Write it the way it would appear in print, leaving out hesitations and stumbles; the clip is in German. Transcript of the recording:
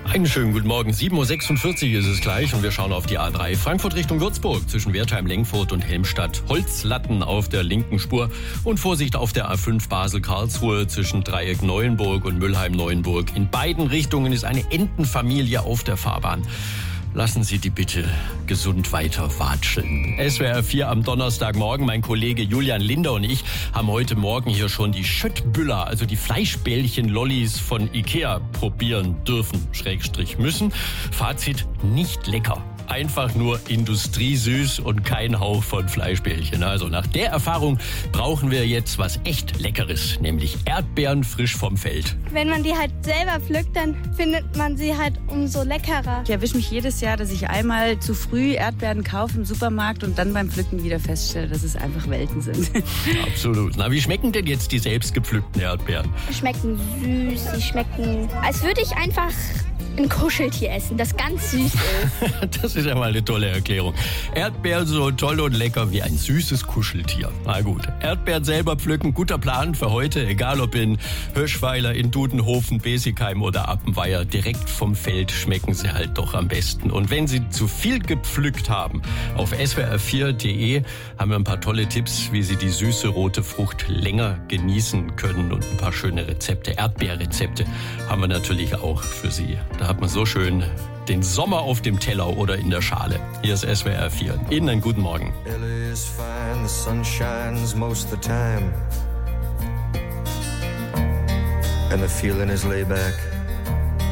Einen schönen guten Morgen. 7.46 Uhr ist es gleich und wir schauen auf die A3 Frankfurt Richtung Würzburg zwischen Wertheim, Lengfurt und Helmstadt. Holzlatten auf der linken Spur und Vorsicht auf der A5 Basel-Karlsruhe zwischen Dreieck Neuenburg und Müllheim-Neuenburg. In beiden Richtungen ist eine Entenfamilie auf der Fahrbahn. Lassen Sie die bitte gesund weiter watscheln. SWR 4 am Donnerstagmorgen. Mein Kollege Julian Linder und ich haben heute Morgen hier schon die Schöttbüller, also die Fleischbällchen-Lollis von Ikea probieren dürfen, / müssen. Fazit, nicht lecker. Einfach nur industriesüß und kein Hauch von Fleischbällchen. Also nach der Erfahrung brauchen wir jetzt was echt Leckeres, nämlich Erdbeeren frisch vom Feld. Wenn man die halt selber pflückt, dann findet man sie halt umso leckerer. Ich erwische mich jedes Jahr, dass ich einmal zu früh Erdbeeren kaufe im Supermarkt und dann beim Pflücken wieder feststelle, dass es einfach Welten sind. Absolut. Na, wie schmecken denn jetzt die selbst gepflückten Erdbeeren? Die schmecken süß, die schmecken, als würde ich einfach ein Kuscheltier essen, das ganz süß ist. Das ist ja mal eine tolle Erklärung. Erdbeeren so toll und lecker wie ein süßes Kuscheltier. Na gut, Erdbeeren selber pflücken, guter Plan für heute. Egal ob in Hirschweiler, in Dudenhofen, Besigheim oder Appenweier. Direkt vom Feld schmecken sie halt doch am besten. Und wenn Sie zu viel gepflückt haben, auf swr4.de haben wir ein paar tolle Tipps, wie Sie die süße rote Frucht länger genießen können. Und ein paar schöne Rezepte, Erdbeerrezepte haben wir natürlich auch für Sie. Da hat man so schön den Sommer auf dem Teller oder in der Schale. Hier ist SWR 4. Ihnen einen guten Morgen. LA is fine, the sun shines most of the time. And the feeling is laid back.